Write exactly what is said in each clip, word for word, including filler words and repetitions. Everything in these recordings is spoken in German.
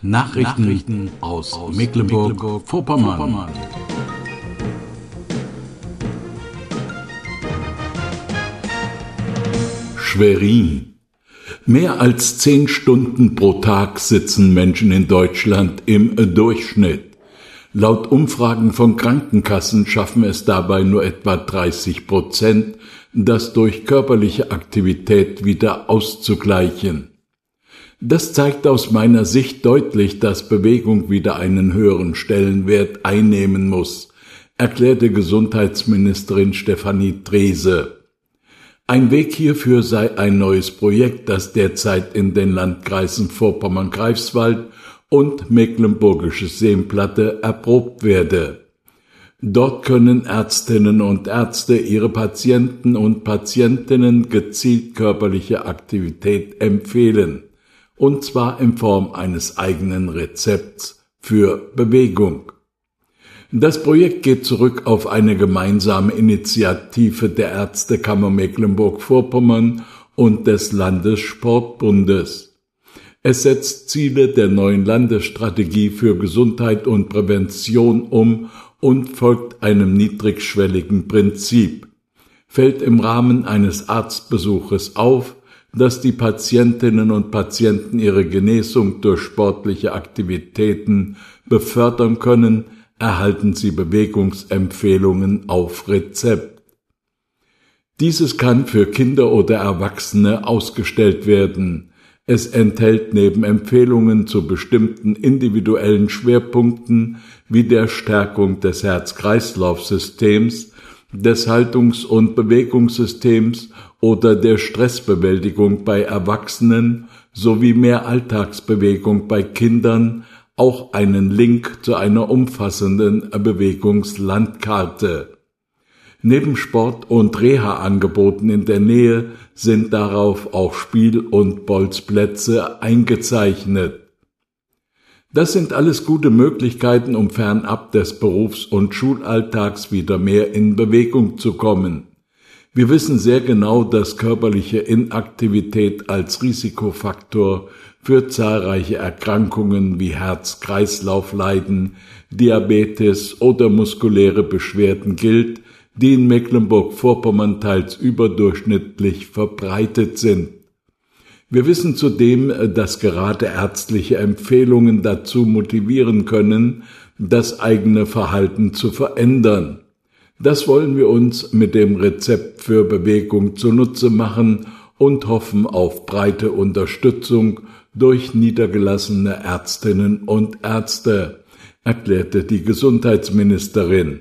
Nachrichten, Nachrichten aus, aus Mecklenburg-Vorpommern. Mecklenburg Schwerin. Mehr als zehn Stunden pro Tag sitzen Menschen in Deutschland im Durchschnitt. Laut Umfragen von Krankenkassen schaffen es dabei nur etwa dreißig Prozent, das durch körperliche Aktivität wieder auszugleichen. Das zeigt aus meiner Sicht deutlich, dass Bewegung wieder einen höheren Stellenwert einnehmen muss, erklärte Gesundheitsministerin Stefanie Drese. Ein Weg hierfür sei ein neues Projekt, das derzeit in den Landkreisen Vorpommern-Greifswald und Mecklenburgische Seenplatte erprobt werde. Dort können Ärztinnen und Ärzte ihre Patienten und Patientinnen gezielt körperliche Aktivität empfehlen, und zwar in Form eines eigenen Rezepts für Bewegung. Das Projekt geht zurück auf eine gemeinsame Initiative der Ärztekammer Mecklenburg-Vorpommern und des Landessportbundes. Es setzt Ziele der neuen Landesstrategie für Gesundheit und Prävention um und folgt einem niedrigschwelligen Prinzip. Fällt im Rahmen eines Arztbesuches auf, dass die Patientinnen und Patienten ihre Genesung durch sportliche Aktivitäten befördern können, erhalten sie Bewegungsempfehlungen auf Rezept. Dieses kann für Kinder oder Erwachsene ausgestellt werden. Es enthält neben Empfehlungen zu bestimmten individuellen Schwerpunkten wie der Stärkung des Herz-Kreislauf-Systems, des Haltungs- und Bewegungssystems oder der Stressbewältigung bei Erwachsenen sowie mehr Alltagsbewegung bei Kindern auch einen Link zu einer umfassenden Bewegungslandkarte. Neben Sport- und Reha-Angeboten in der Nähe sind darauf auch Spiel- und Bolzplätze eingezeichnet. Das sind alles gute Möglichkeiten, um fernab des Berufs- und Schulalltags wieder mehr in Bewegung zu kommen. Wir wissen sehr genau, dass körperliche Inaktivität als Risikofaktor für zahlreiche Erkrankungen wie Herz-Kreislauf-Leiden, Diabetes oder muskuläre Beschwerden gilt, die in Mecklenburg-Vorpommern teils überdurchschnittlich verbreitet sind. Wir wissen zudem, dass gerade ärztliche Empfehlungen dazu motivieren können, das eigene Verhalten zu verändern. Das wollen wir uns mit dem Rezept für Bewegung zunutze machen und hoffen auf breite Unterstützung durch niedergelassene Ärztinnen und Ärzte, erklärte die Gesundheitsministerin.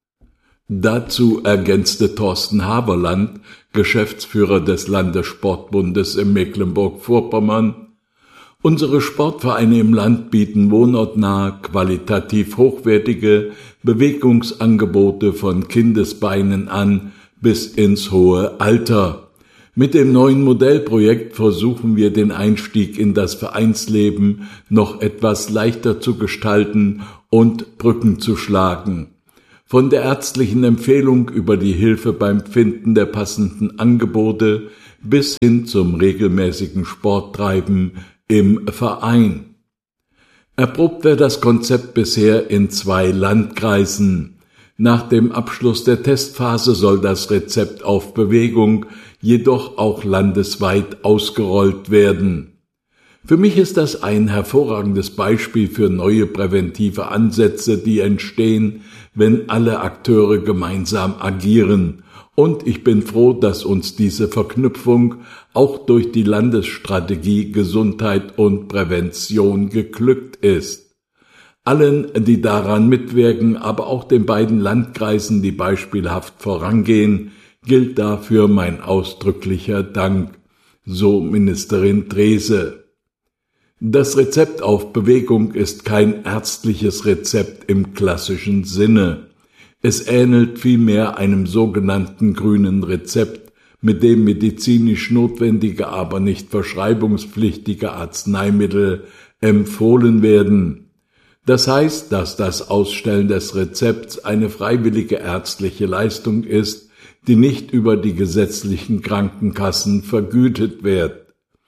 Dazu ergänzte Thorsten Haberland, Geschäftsführer des Landessportbundes in Mecklenburg-Vorpommern: Unsere Sportvereine im Land bieten wohnortnahe, qualitativ hochwertige Bewegungsangebote von Kindesbeinen an bis ins hohe Alter. Mit dem neuen Modellprojekt versuchen wir, den Einstieg in das Vereinsleben noch etwas leichter zu gestalten und Brücken zu schlagen. Von der ärztlichen Empfehlung über die Hilfe beim Finden der passenden Angebote bis hin zum regelmäßigen Sporttreiben im Verein. Erprobt wird das Konzept bisher in zwei Landkreisen. Nach dem Abschluss der Testphase soll das Rezept auf Bewegung jedoch auch landesweit ausgerollt werden. Für mich ist das ein hervorragendes Beispiel für neue präventive Ansätze, die entstehen, wenn alle Akteure gemeinsam agieren. Und ich bin froh, dass uns diese Verknüpfung auch durch die Landesstrategie Gesundheit und Prävention geglückt ist. Allen, die daran mitwirken, aber auch den beiden Landkreisen, die beispielhaft vorangehen, gilt dafür mein ausdrücklicher Dank, so Ministerin Drese. Das Rezept auf Bewegung ist kein ärztliches Rezept im klassischen Sinne. Es ähnelt vielmehr einem sogenannten grünen Rezept, mit dem medizinisch notwendige, aber nicht verschreibungspflichtige Arzneimittel empfohlen werden. Das heißt, dass das Ausstellen des Rezepts eine freiwillige ärztliche Leistung ist, die nicht über die gesetzlichen Krankenkassen vergütet wird.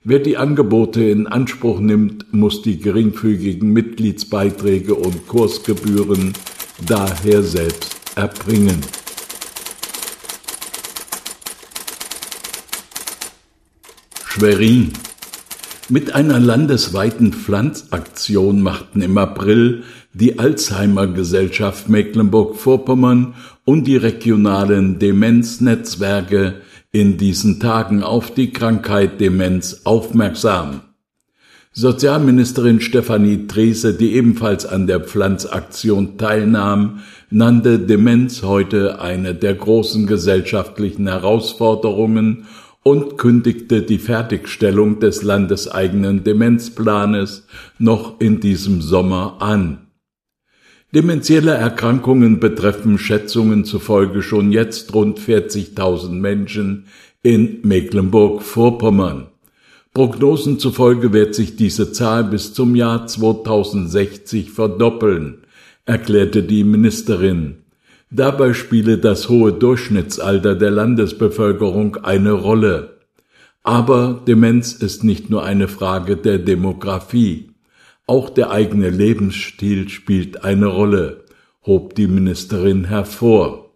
Wer die Angebote in Anspruch nimmt, muss die geringfügigen Mitgliedsbeiträge und Kursgebühren daher selbst erbringen. Schwerin. Mit einer landesweiten Pflanzaktion machten im April die Alzheimer-Gesellschaft Mecklenburg-Vorpommern und die regionalen Demenznetzwerke in diesen Tagen auf die Krankheit Demenz aufmerksam. Sozialministerin Stefanie Treese, die ebenfalls an der Pflanzaktion teilnahm, nannte Demenz heute eine der großen gesellschaftlichen Herausforderungen und kündigte die Fertigstellung des landeseigenen Demenzplanes noch in diesem Sommer an. Dementielle Erkrankungen betreffen Schätzungen zufolge schon jetzt rund vierzigtausend Menschen in Mecklenburg-Vorpommern. Prognosen zufolge wird sich diese Zahl bis zum Jahr zweitausendsechzig verdoppeln, erklärte die Ministerin. Dabei spiele das hohe Durchschnittsalter der Landesbevölkerung eine Rolle. Aber Demenz ist nicht nur eine Frage der Demografie. Auch der eigene Lebensstil spielt eine Rolle, hob die Ministerin hervor.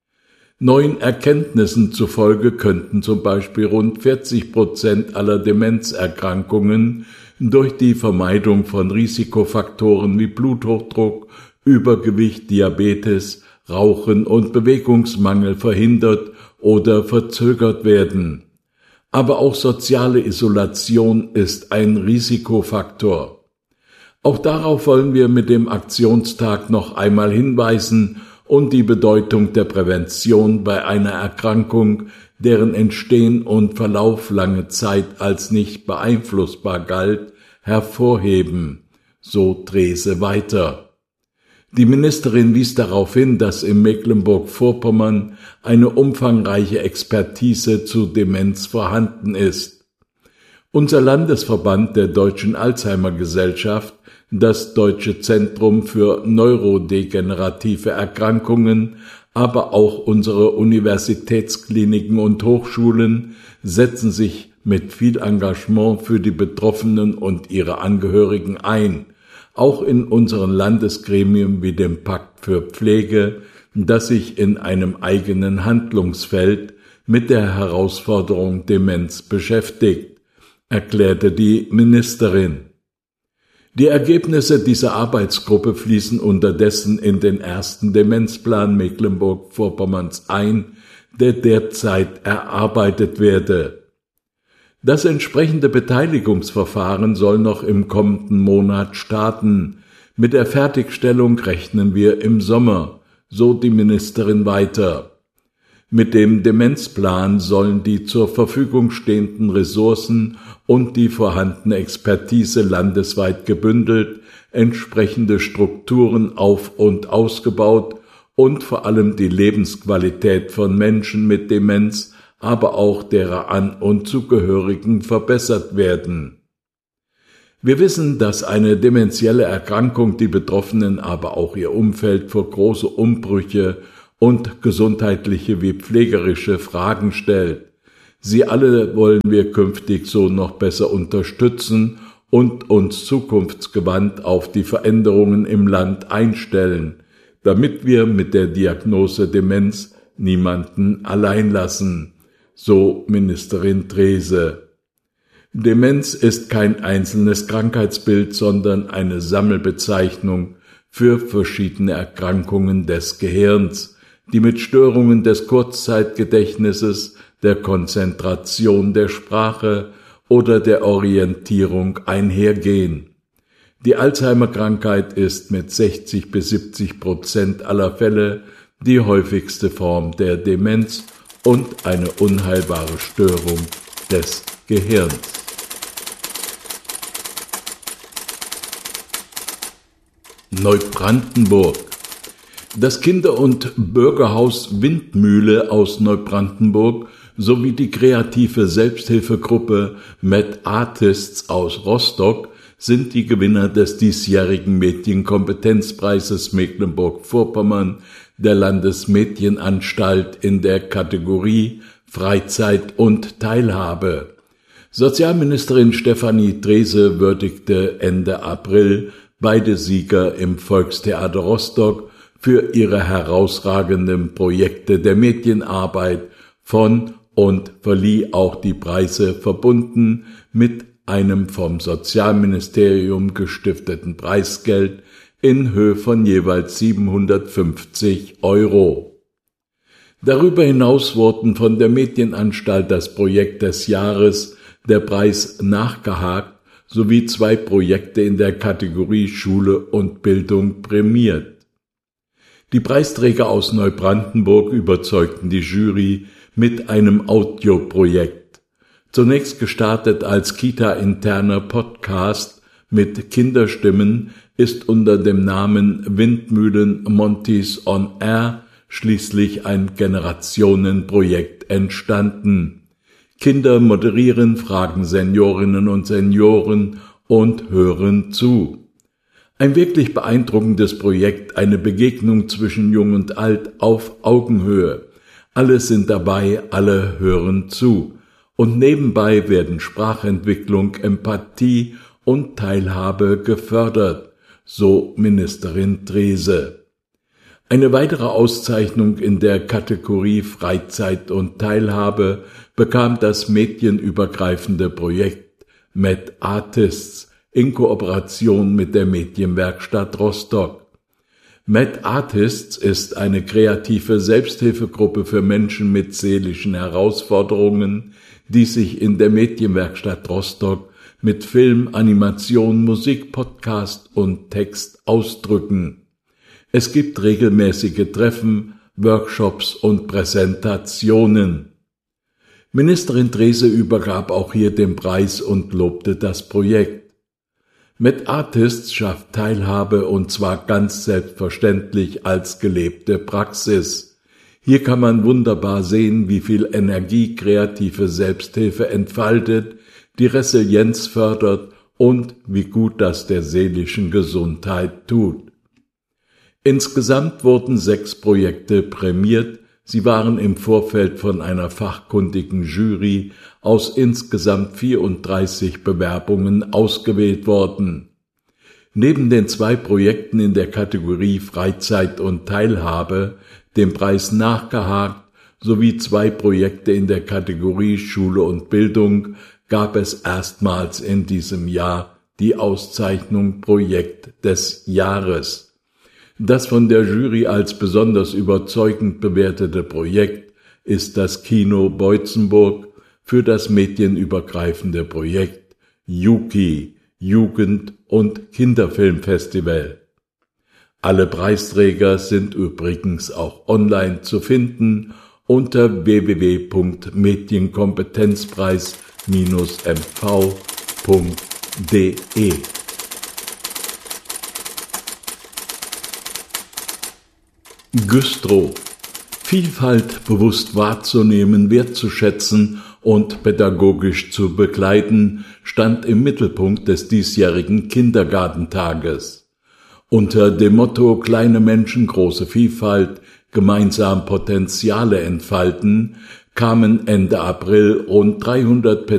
Neuen Erkenntnissen zufolge könnten zum Beispiel rund vierzig Prozent aller Demenzerkrankungen durch die Vermeidung von Risikofaktoren wie Bluthochdruck, Übergewicht, Diabetes, Rauchen und Bewegungsmangel verhindert oder verzögert werden. Aber auch soziale Isolation ist ein Risikofaktor. Auch darauf wollen wir mit dem Aktionstag noch einmal hinweisen und die Bedeutung der Prävention bei einer Erkrankung, deren Entstehen und Verlauf lange Zeit als nicht beeinflussbar galt, hervorheben, so Treese weiter. Die Ministerin wies darauf hin, dass in Mecklenburg-Vorpommern eine umfangreiche Expertise zu Demenz vorhanden ist. Unser Landesverband der Deutschen Alzheimer-Gesellschaft, das Deutsche Zentrum für neurodegenerative Erkrankungen, aber auch unsere Universitätskliniken und Hochschulen setzen sich mit viel Engagement für die Betroffenen und ihre Angehörigen ein. Auch in unseren Landesgremien wie dem Pakt für Pflege, das sich in einem eigenen Handlungsfeld mit der Herausforderung Demenz beschäftigt, erklärte die Ministerin. Die Ergebnisse dieser Arbeitsgruppe fließen unterdessen in den ersten Demenzplan Mecklenburg-Vorpommerns ein, der derzeit erarbeitet werde. Das entsprechende Beteiligungsverfahren soll noch im kommenden Monat starten. Mit der Fertigstellung rechnen wir im Sommer, so die Ministerin weiter. Mit dem Demenzplan sollen die zur Verfügung stehenden Ressourcen und die vorhandene Expertise landesweit gebündelt, entsprechende Strukturen auf- und ausgebaut und vor allem die Lebensqualität von Menschen mit Demenz, aber auch derer An- und Zugehörigen verbessert werden. Wir wissen, dass eine dementielle Erkrankung die Betroffenen, aber auch ihr Umfeld vor große Umbrüche und gesundheitliche wie pflegerische Fragen stellt. Sie alle wollen wir künftig so noch besser unterstützen und uns zukunftsgewandt auf die Veränderungen im Land einstellen, damit wir mit der Diagnose Demenz niemanden allein lassen, so Ministerin Treese. Demenz ist kein einzelnes Krankheitsbild, sondern eine Sammelbezeichnung für verschiedene Erkrankungen des Gehirns, die mit Störungen des Kurzzeitgedächtnisses, der Konzentration der Sprache oder der Orientierung einhergehen. Die Alzheimer-Krankheit ist mit sechzig bis siebzig Prozent aller Fälle die häufigste Form der Demenz und eine unheilbare Störung des Gehirns. Neubrandenburg. Das Kinder- und Bürgerhaus Windmühle aus Neubrandenburg sowie die kreative Selbsthilfegruppe Mad Artists aus Rostock sind die Gewinner des diesjährigen Medienkompetenzpreises Mecklenburg-Vorpommern der Landesmedienanstalt in der Kategorie Freizeit und Teilhabe. Sozialministerin Stefanie Drese würdigte Ende April beide Sieger im Volkstheater Rostock für ihre herausragenden Projekte der Medienarbeit von und verlieh auch die Preise verbunden mit einem vom Sozialministerium gestifteten Preisgeld in Höhe von jeweils siebenhundertfünfzig Euro. Darüber hinaus wurden von der Medienanstalt das Projekt des Jahres, der Preis nachgehakt, sowie zwei Projekte in der Kategorie Schule und Bildung prämiert. Die Preisträger aus Neubrandenburg überzeugten die Jury mit einem Audioprojekt. Zunächst gestartet als Kita-interner Podcast mit Kinderstimmen, ist unter dem Namen Windmühlen Montys on Air schließlich ein Generationenprojekt entstanden. Kinder moderieren, fragen Seniorinnen und Senioren und hören zu. Ein wirklich beeindruckendes Projekt, eine Begegnung zwischen Jung und Alt auf Augenhöhe. Alle sind dabei, alle hören zu. Und nebenbei werden Sprachentwicklung, Empathie und Teilhabe gefördert, so Ministerin Drese. Eine weitere Auszeichnung in der Kategorie Freizeit und Teilhabe bekam das medienübergreifende Projekt MedArtists in Kooperation mit der Medienwerkstatt Rostock. MedArtists ist eine kreative Selbsthilfegruppe für Menschen mit seelischen Herausforderungen, die sich in der Medienwerkstatt Rostock mit Film, Animation, Musik, Podcast und Text ausdrücken. Es gibt regelmäßige Treffen, Workshops und Präsentationen. Ministerin Drese übergab auch hier den Preis und lobte das Projekt. MedArtists schafft Teilhabe und zwar ganz selbstverständlich als gelebte Praxis. Hier kann man wunderbar sehen, wie viel Energie kreative Selbsthilfe entfaltet, die Resilienz fördert und wie gut das der seelischen Gesundheit tut. Insgesamt wurden sechs Projekte prämiert. Sie waren im Vorfeld von einer fachkundigen Jury aus insgesamt vierunddreißig Bewerbungen ausgewählt worden. Neben den zwei Projekten in der Kategorie Freizeit und Teilhabe, dem Preis nachgehakt, sowie zwei Projekte in der Kategorie Schule und Bildung gab es erstmals in diesem Jahr die Auszeichnung Projekt des Jahres. Das von der Jury als besonders überzeugend bewertete Projekt ist das Kino Beutzenburg für das medienübergreifende Projekt Juki Jugend- und Kinderfilmfestival. Alle Preisträger sind übrigens auch online zu finden unter w w w punkt medienkompetenzpreis Bindestrich m v punkt d e. Güstrow. Vielfalt bewusst wahrzunehmen, wertzuschätzen und pädagogisch zu begleiten, stand im Mittelpunkt des diesjährigen Kindergartentages. Unter dem Motto Kleine Menschen, große Vielfalt, gemeinsam Potenziale entfalten, kamen Ende April rund dreihundert